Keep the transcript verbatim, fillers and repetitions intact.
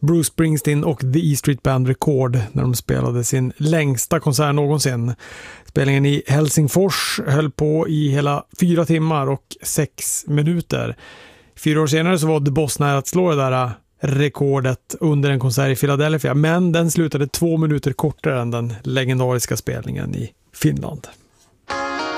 Bruce Springsteen och The E Street Band rekord när de spelade sin längsta konsert någonsin. Spelningen i Helsingfors höll på i hela fyra timmar och sex minuter. Fyra år senare så var The Boss nära att slå det där rekordet under en konsert i Philadelphia, men den slutade två minuter kortare än den legendariska spelningen i Finland.